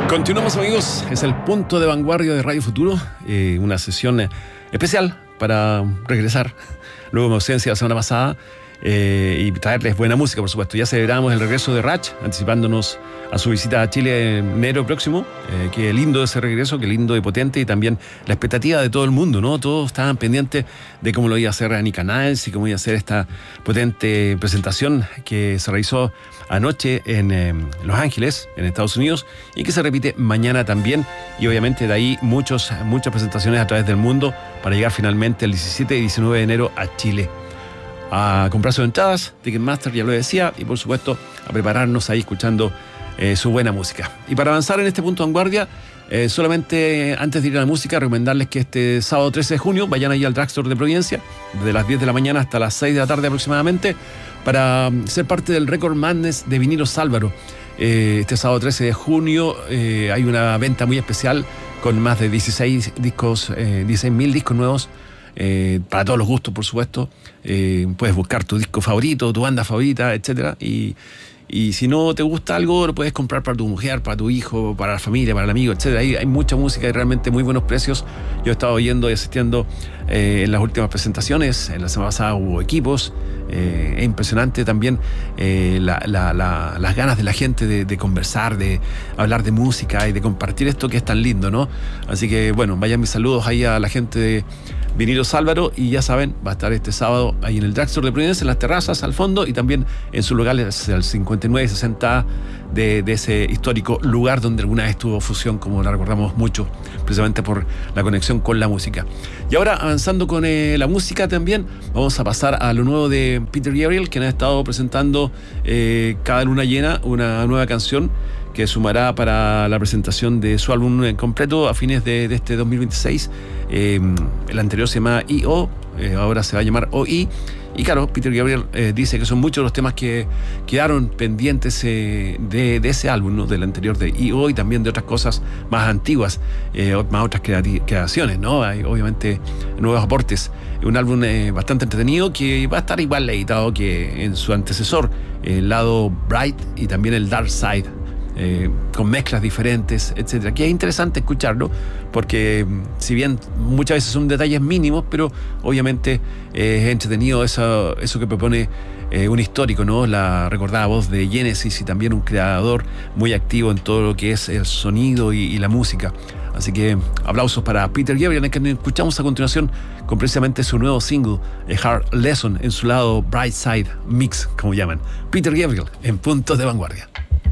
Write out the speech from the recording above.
Continuamos, amigos, es el punto de vanguardia de Radio Futuro, una sesión especial para regresar luego de mi ausencia la semana pasada y traerles buena música, por supuesto. Ya celebramos el regreso de Rach, anticipándonos a su visita a Chile en enero próximo. Qué lindo ese regreso, qué lindo y potente, y también la expectativa de todo el mundo, ¿no? Todos estaban pendientes de cómo lo iba a hacer Annie Canals y cómo iba a hacer esta potente presentación que se realizó anoche en Los Ángeles, en Estados Unidos, y que se repite mañana también, y obviamente de ahí muchas presentaciones a través del mundo para llegar finalmente el 17 y 19 de enero a Chile. A comprar sus entradas, Ticketmaster, ya lo decía, y por supuesto a prepararnos ahí escuchando su buena música. Y para avanzar en este punto de vanguardia, solamente antes de ir a la música, recomendarles que este sábado 13 de junio vayan ahí al Drugstore de Providencia, desde las 10 de la mañana hasta las 6 de la tarde aproximadamente, para ser parte del Record Madness de Vinilos Álvaro. Este sábado 13 de junio hay una venta muy especial con más de 16 discos, 16.000 discos nuevos, para todos los gustos, por supuesto. Puedes buscar tu disco favorito, tu banda favorita, etcétera, y si no te gusta algo, lo puedes comprar para tu mujer, para tu hijo, para la familia, para el amigo, etcétera. Hay mucha música y realmente muy buenos precios. Yo he estado oyendo y asistiendo en las últimas presentaciones. En la semana pasada hubo equipos. Es impresionante también las ganas de la gente de conversar, de hablar de música y de compartir esto que es tan lindo, ¿no? Así que, bueno, vayan mis saludos ahí a la gente de Vinilos Álvaro, y ya saben, va a estar este sábado ahí en el Drugstore de Providencia, en las terrazas al fondo, y también en su local, el 59 y 60 de ese histórico lugar donde alguna vez tuvo Fusión, como la recordamos mucho, precisamente por la conexión con la música. Y ahora, avanzando con la música también, vamos a pasar a lo nuevo de Peter Gabriel, quien ha estado presentando cada luna llena una nueva canción que sumará para la presentación de su álbum completo a fines de este 2026. El anterior se llama I.O., ahora se va a llamar O.I. Y claro, Peter Gabriel dice que son muchos los temas que quedaron pendientes de ese álbum, ¿no? Del anterior de I.O. y también de otras cosas más antiguas, más otras creaciones, ¿no? Hay obviamente nuevos aportes. Un álbum bastante entretenido que va a estar igual editado que en su antecesor, el lado Bright y también el Dark Side. Con mezclas diferentes, etcétera. Que es interesante escucharlo, porque si bien muchas veces son detalles mínimos, pero obviamente es entretenido eso que propone un histórico, ¿no? La recordada voz de Genesis, y también un creador muy activo en todo lo que es el sonido y la música. Así que aplausos para Peter Gabriel, que escuchamos a continuación con precisamente su nuevo single, A Hard Lesson, en su lado Bright Side Mix, como llaman. Peter Gabriel en Puntos de Vanguardia.